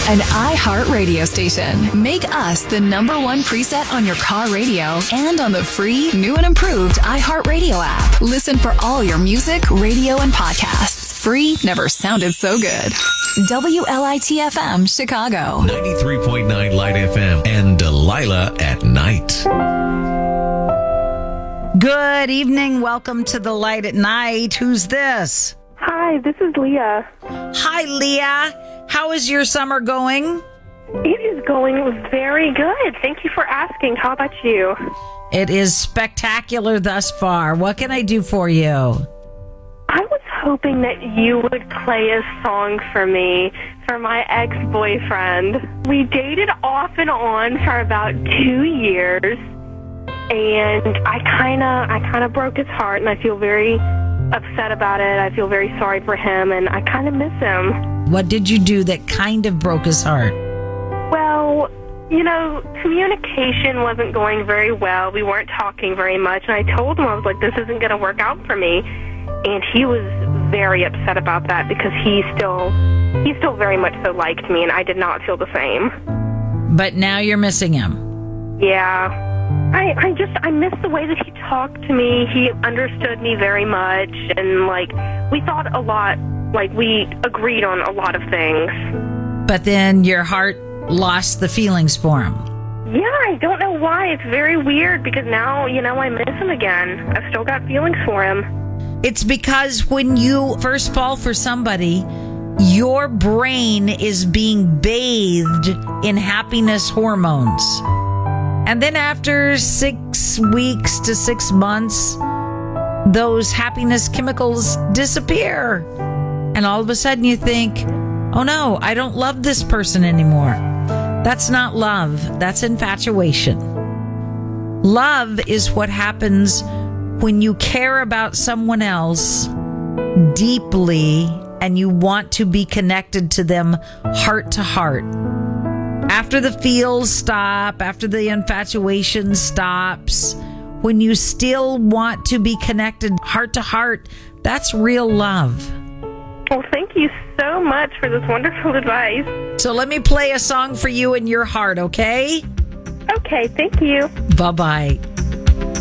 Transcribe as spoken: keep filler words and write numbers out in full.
An iHeart radio station. Make us the number one preset on your car radio and on the free, new and improved iHeart Radio app. Listen for all your music, radio, and podcasts. Free never sounded so good. W L I T F M, Chicago. ninety-three point nine Light F M and Delilah at night. Good evening. Welcome to the Light at Night. Who's this? Hi, this is Leah. Hi, Leah. How is your summer going? It is going very good. Thank you for asking. How about you? It is spectacular thus far. What can I do for you? I was hoping that you would play a song for me for my ex-boyfriend. We dated off and on for about two years, and I kind of I kind of broke his heart, and I feel very upset about it. I feel very sorry for him, and I kind of miss him. What did you do that kind of broke his heart? Well, you know, communication wasn't going very well. We weren't talking very much, and I told him, I was like, this isn't going to work out for me. And he was very upset about that because he still, he still very much so liked me, and I did not feel the same. But now you're missing him. Yeah. I, I just, I miss the way that he talked to me. He understood me very much, and, like, we thought a lot, like, we agreed on a lot of things. But then your heart lost the feelings for him. Yeah, I don't know why. It's very weird because now, you know, I miss him again. I've still got feelings for him. It's because when you first fall for somebody, your brain is being bathed in happiness hormones. And then after six weeks to six months, those happiness chemicals disappear. And all of a sudden you think, oh no, I don't love this person anymore. That's not love. That's infatuation. Love is what happens when you care about someone else deeply and you want to be connected to them heart to heart. After the feels stop, after the infatuation stops, when you still want to be connected heart to heart, that's real love. Well, thank you so much for this wonderful advice. So let me play a song for you in your heart, okay? Okay, thank you. Bye-bye.